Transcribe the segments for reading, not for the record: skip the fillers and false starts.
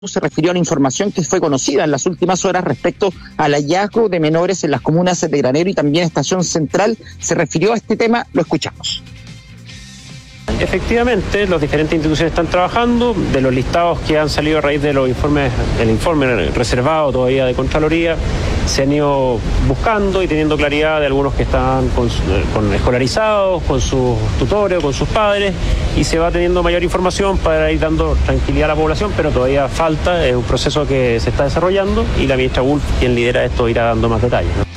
se refirió a la información que fue conocida en las últimas horas respecto al hallazgo de menores en las comunas de Granero y también Estación Central. Se refirió a este tema, lo escuchamos. Efectivamente, las diferentes instituciones están trabajando. De los listados que han salido a raíz de los informes, el informe reservado todavía de Contraloría, se han ido buscando y teniendo claridad de algunos que están con escolarizados, con sus tutores, con sus padres, y se va teniendo mayor información para ir dando tranquilidad a la población, pero todavía falta, es un proceso que se está desarrollando y la ministra Wulf, quien lidera esto, irá dando más detalles, ¿no?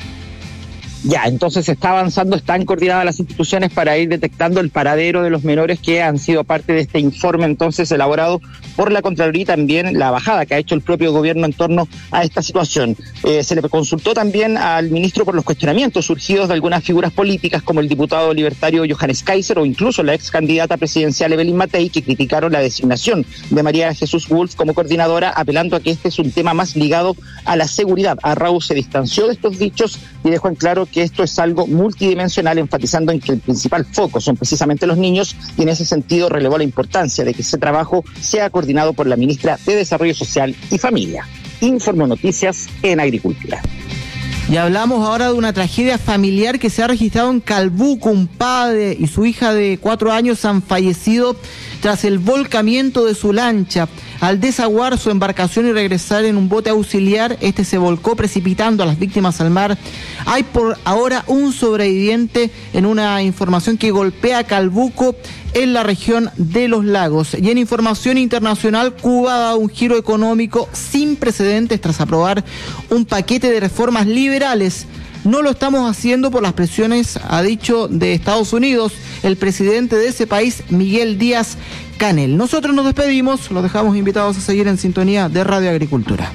Ya, entonces se está avanzando, están coordinadas las instituciones para ir detectando el paradero de los menores que han sido parte de este informe entonces elaborado por la Contraloría y también la bajada que ha hecho el propio gobierno en torno a esta situación. Se le consultó también al ministro por los cuestionamientos surgidos de algunas figuras políticas como el diputado libertario Johannes Kaiser o incluso la ex candidata presidencial Evelyn Matei, que criticaron la designación de María Jesús Wulf como coordinadora, apelando a que este es un tema más ligado a la seguridad. Arrau se distanció de estos dichos y dejó en claro que esto es algo multidimensional, enfatizando en que el principal foco son precisamente los niños, y en ese sentido relevó la importancia de que ese trabajo sea coordinado por la ministra de Desarrollo Social y Familia. Informó Noticias en Agricultura. Y hablamos ahora de una tragedia familiar que se ha registrado en Calbuco. Un padre y su hija de 4 años han fallecido tras el volcamiento de su lancha. Al desaguar su embarcación y regresar en un bote auxiliar, este se volcó precipitando a las víctimas al mar. Hay por ahora un sobreviviente en una información que golpea Calbuco en la región de los lagos. Y en información internacional, Cuba ha dado un giro económico sin precedentes tras aprobar un paquete de reformas liberales. No lo estamos haciendo por las presiones, ha dicho, de Estados Unidos el presidente de ese país, Miguel Díaz-Canel. Nosotros nos despedimos, los dejamos invitados a seguir en sintonía de Radio Agricultura.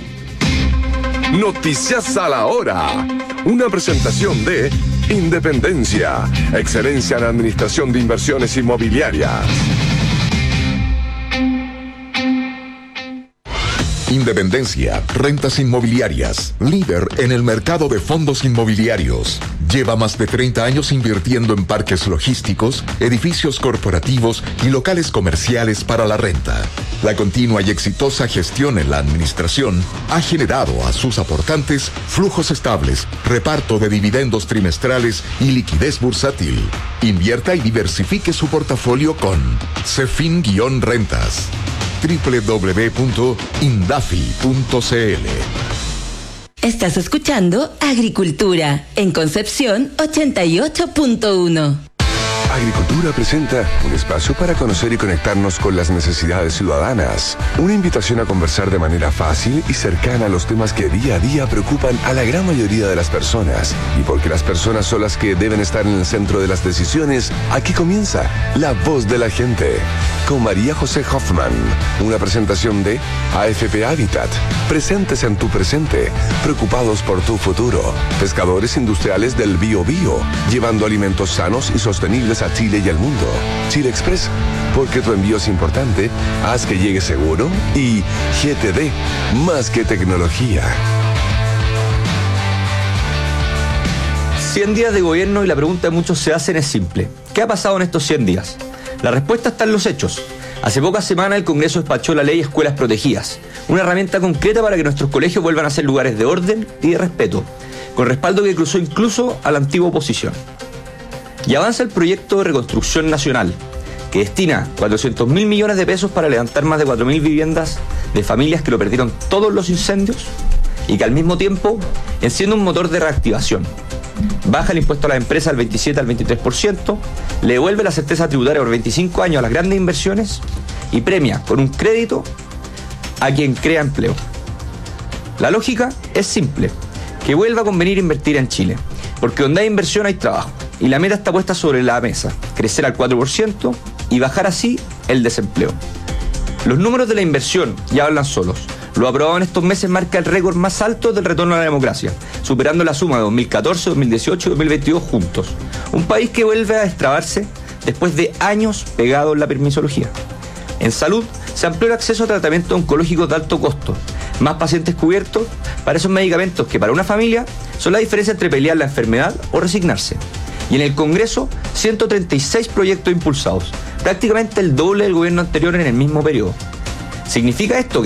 Noticias a la hora. Una presentación de Independencia, excelencia en administración de inversiones inmobiliarias. Independencia, rentas inmobiliarias, líder en el mercado de fondos inmobiliarios. Lleva más de 30 años invirtiendo en parques logísticos, edificios corporativos y locales comerciales para la renta. La continua y exitosa gestión en la administración ha generado a sus aportantes flujos estables, reparto de dividendos trimestrales y liquidez bursátil. Invierta y diversifique su portafolio con Cefin-Rentas. www.indafi.cl. Estás escuchando Agricultura en Concepción 88.1. Agricultura presenta un espacio para conocer y conectarnos con las necesidades ciudadanas. Una invitación a conversar de manera fácil y cercana a los temas que día a día preocupan a la gran mayoría de las personas. Y porque las personas son las que deben estar en el centro de las decisiones, aquí comienza La Voz de la Gente, con María José Hoffman. Una presentación de AFP Habitat. Presentes en tu presente, preocupados por tu futuro. Pescadores industriales del Bio Bio, llevando alimentos sanos y sostenibles a Chile y al mundo. Chile Express, porque tu envío es importante, haz que llegue seguro. Y GTD, más que tecnología. 100 días de gobierno y la pregunta que muchos se hacen es simple. ¿Qué ha pasado en estos 100 días? La respuesta está en los hechos. Hace pocas semanas el Congreso despachó la ley Escuelas Protegidas, una herramienta concreta para que nuestros colegios vuelvan a ser lugares de orden y de respeto, con respaldo que cruzó incluso a la antigua oposición. Y avanza el proyecto de reconstrucción nacional, que destina 400.000 millones de pesos para levantar más de 4.000 viviendas de familias que lo perdieron todos los incendios y que al mismo tiempo enciende un motor de reactivación. Baja el impuesto a las empresas del 27 al 23%, le devuelve la certeza tributaria por 25 años a las grandes inversiones y premia con un crédito a quien crea empleo. La lógica es simple, que vuelva a convenir invertir en Chile, porque donde hay inversión hay trabajo, y la meta está puesta sobre la mesa, crecer al 4% y bajar así el desempleo. Los números de la inversión ya hablan solos. Lo aprobado en estos meses marca el récord más alto del retorno a la democracia, superando la suma de 2014, 2018 y 2022 juntos. Un país que vuelve a destrabarse después de años pegado en la permisología. En salud, se amplió el acceso a tratamientos oncológicos de alto costo, más pacientes cubiertos para esos medicamentos que para una familia son la diferencia entre pelear la enfermedad o resignarse. Y en el Congreso, 136 proyectos impulsados, prácticamente el doble del gobierno anterior en el mismo periodo. ¿Significa esto